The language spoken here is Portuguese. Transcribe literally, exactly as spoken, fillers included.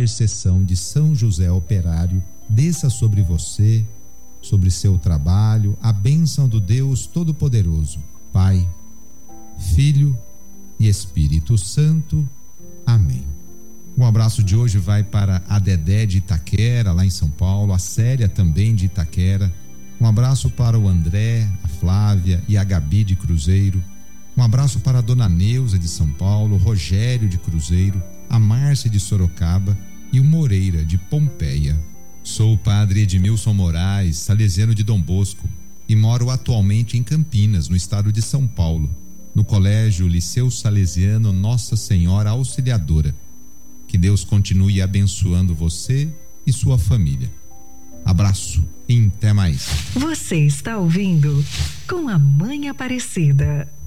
intercessão de São José Operário, desça sobre você, sobre seu trabalho, a bênção do Deus Todo-Poderoso, Pai, Filho e Espírito Santo. Amém. O abraço de hoje vai para a Dedé de Itaquera, lá em São Paulo, a Célia também de Itaquera. Um abraço para o André, a Flávia e a Gabi de Cruzeiro. Um abraço para a Dona Neuza de São Paulo, o Rogério de Cruzeiro, a Márcia de Sorocaba e o Moreira de Pompeia. Sou o padre Edmilson Moraes, salesiano de Dom Bosco, e moro atualmente em Campinas, no estado de São Paulo, no Colégio Liceu Salesiano Nossa Senhora Auxiliadora. Que Deus continue abençoando você e sua família. Abraço e até mais. Você está ouvindo Com a Mãe Aparecida.